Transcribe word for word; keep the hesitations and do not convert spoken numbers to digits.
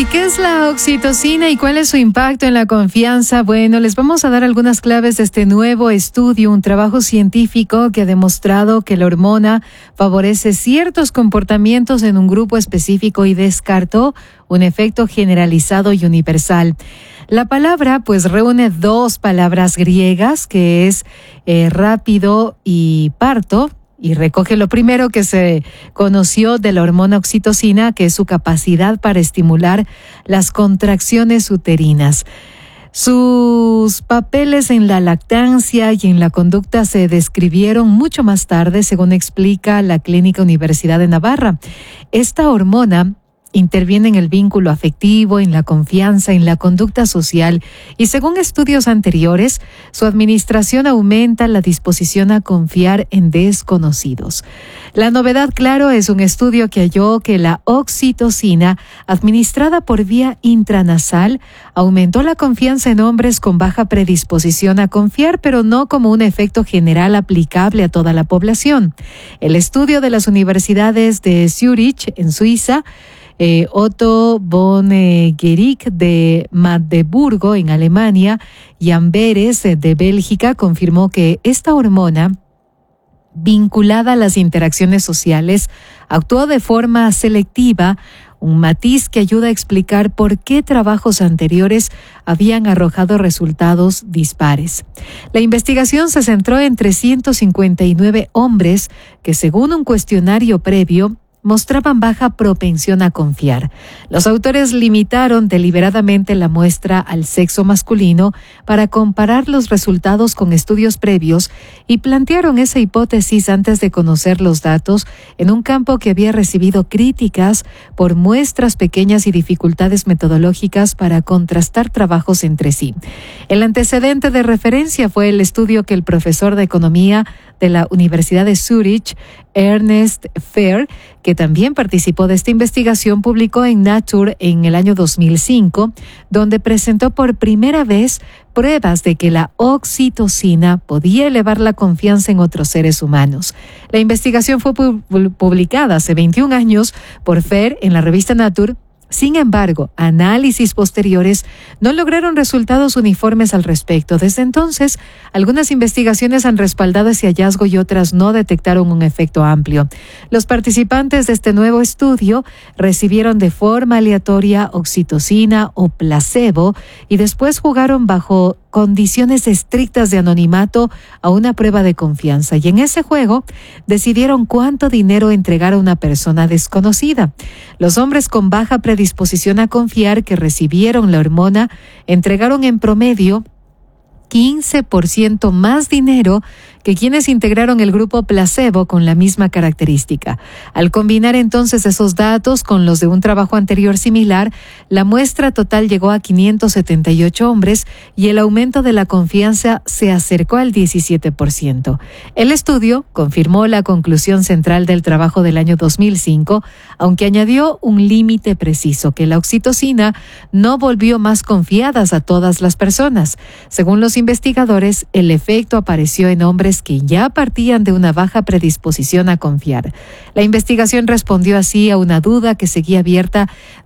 ¿Y qué es la oxitocina y cuál es su impacto en la confianza? Bueno, les vamos a dar algunas claves de este nuevo estudio, un trabajo científico que ha demostrado que la hormona favorece ciertos comportamientos en un grupo específico y descartó un efecto generalizado y universal. La palabra pues reúne dos palabras griegas, que es eh, rápido y parto, y recoge lo primero que se conoció de la hormona oxitocina, que es su capacidad para estimular las contracciones uterinas. Sus papeles en la lactancia y en la conducta se describieron mucho más tarde, según explica la Clínica Universidad de Navarra. Esta hormona interviene en el vínculo afectivo, en la confianza, en la conducta social y, según estudios anteriores, su administración aumenta la disposición a confiar en desconocidos. La novedad, claro, es un estudio que halló que la oxitocina, administrada por vía intranasal, aumentó la confianza en hombres con baja predisposición a confiar, pero no como un efecto general aplicable a toda la población. El estudio de las universidades de Zurich, en Suiza, Eh, Otto von Guericke de Magdeburgo, en Alemania, y Amberes de Bélgica confirmó que esta hormona, vinculada a las interacciones sociales, actuó de forma selectiva, un matiz que ayuda a explicar por qué trabajos anteriores habían arrojado resultados dispares. La investigación se centró en trescientos cincuenta y nueve hombres que, según un cuestionario previo, mostraban baja propensión a confiar. Los autores limitaron deliberadamente la muestra al sexo masculino para comparar los resultados con estudios previos y plantearon esa hipótesis antes de conocer los datos en un campo que había recibido críticas por muestras pequeñas y dificultades metodológicas para contrastar trabajos entre sí. El antecedente de referencia fue el estudio que el profesor de economía de la Universidad de Zurich, Ernest Fehr, que también participó de esta investigación, publicó en Nature en el año dos mil cinco, donde presentó por primera vez pruebas de que la oxitocina podía elevar la confianza en otros seres humanos. La investigación fue pu- publicada hace veintiún años por Fehr en la revista Nature. Sin embargo, análisis posteriores no lograron resultados uniformes al respecto. Desde entonces, algunas investigaciones han respaldado ese hallazgo y otras no detectaron un efecto amplio. Los participantes de este nuevo estudio recibieron de forma aleatoria oxitocina o placebo y después jugaron bajo condiciones estrictas de anonimato a una prueba de confianza, y en ese juego decidieron cuánto dinero entregar a una persona desconocida. Los hombres con baja predisposición a confiar que recibieron la hormona entregaron en promedio quince por ciento más dinero que quienes integraron el grupo placebo con la misma característica. Al combinar entonces esos datos con los de un trabajo anterior similar, la muestra total llegó a quinientos setenta y ocho hombres y el aumento de la confianza se acercó al diecisiete por ciento. El estudio confirmó la conclusión central del trabajo del año dos mil cinco, aunque añadió un límite preciso, que la oxitocina no volvió más confiadas a todas las personas. Según los investigadores, el efecto apareció en hombres que ya partían de una baja predisposición a confiar. La investigación respondió así a una duda que seguía abierta